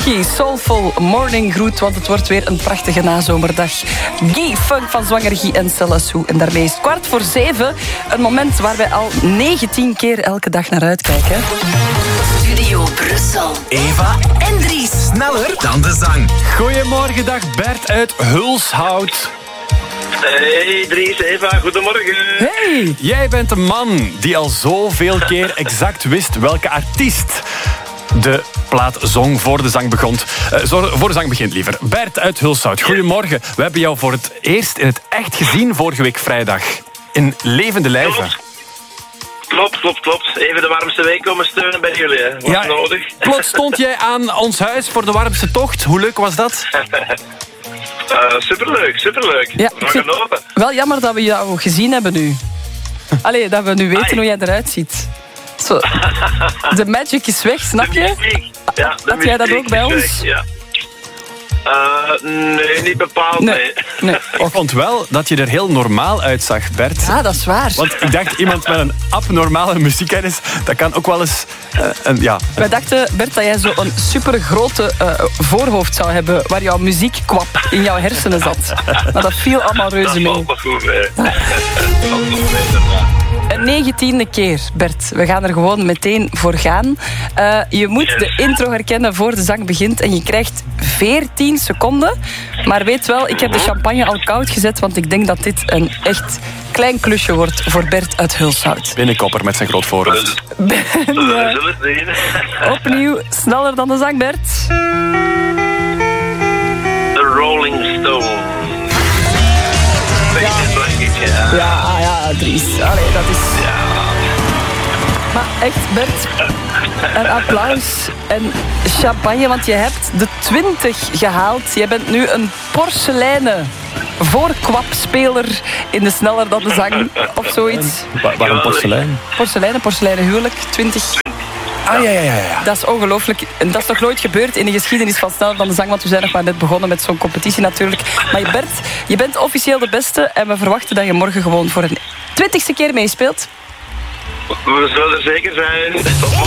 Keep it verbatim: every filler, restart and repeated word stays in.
Zwangergie, Soulful Morning Groet, want het wordt weer een prachtige nazomerdag. Guy Funk van Zwangergie en Celassou. En daarmee is kwart voor zeven. Een moment waar wij al negentien keer elke dag naar uitkijken. Studio Brussel. Eva En Dries. Sneller dan de zang. Goedemorgen, dag Bert uit Hulshout. Hey Dries, Eva, goedemorgen. Hey, jij bent een man die al zoveel keer exact wist welke artiest de plaat zong voor de zang begon. Uh, voor de zang begint liever. Bert uit Hulshout, goedemorgen. We hebben jou voor het eerst in het echt gezien vorige week vrijdag. In levende lijven. Klopt, klopt, klopt. Even de warmste week komen steunen bij jullie. Hè. Wat Ja, nodig. plots stond jij aan ons huis voor de warmste tocht. Hoe leuk was dat? Uh, superleuk, superleuk. Ja, We gaan lopen. wel jammer dat we jou gezien hebben nu. Allee, dat we nu weten Ai. hoe jij eruit ziet. Zo. De magic is weg, snap je? Ja, de Had jij dat mystiek ook bij is ons? weg, ja. Uh, nee, niet bepaald, nee. Nee. nee. Ik vond wel dat je er heel normaal uitzag, Bert. Ja, dat is waar. Want ik dacht, iemand met een abnormale muziekkennis, dat kan ook wel eens... Uh, een, ja. Wij dachten, Bert, dat jij zo'n supergrote uh, voorhoofd zou hebben waar jouw muziekkwap in jouw hersenen zat. Maar dat viel allemaal Dat reuze mee. valt nog goed mee. Dat valt nog mee, inderdaad. Een negentiende keer, Bert. We gaan er gewoon meteen voor gaan. Uh, je moet de intro herkennen voor de zang begint en je krijgt veertien seconden. Maar weet wel, ik heb de champagne al koud gezet, want ik denk dat dit een echt klein klusje wordt voor Bert uit Hulshout. Binnenkopper met zijn groot voorhoofd. We zullen het zien. Opnieuw, sneller dan de zang, Bert. The Rolling Stone. Beetje blanket, ja. Ja, ja, Dries. Allee, dat is... Maar echt, Bert, een applaus en champagne, want je hebt de twintig gehaald. Je bent nu een porseleinen voorkwapspeler in de Sneller dan de Zang, of zoiets. Wa- waarom porselein? Porseleinen, porseleinen huwelijk, twintig. Ah, ja, ja, ja. ja. Dat is ongelooflijk. En dat is nog nooit gebeurd in de geschiedenis van Sneller dan de Zang, want we zijn nog maar net begonnen met zo'n competitie natuurlijk. Maar Bert, je bent officieel de beste en we verwachten dat je morgen gewoon voor een twintigste keer meespeelt. We zullen er zeker zijn. Tot morgen.